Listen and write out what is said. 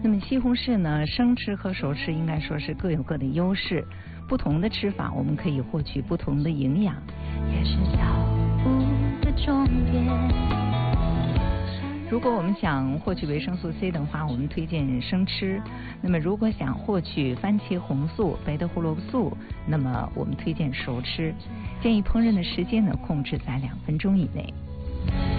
那么西红柿呢，生吃和熟吃应该说是各有各的优势，不同的吃法我们可以获取不同的营养。 也是脚步的终点。 如果我们想获取维生素 C 的话，我们推荐生吃。那么如果想获取番茄红素、白的胡萝卜素，那么我们推荐熟吃。建议烹饪的时间呢控制在2分钟以内。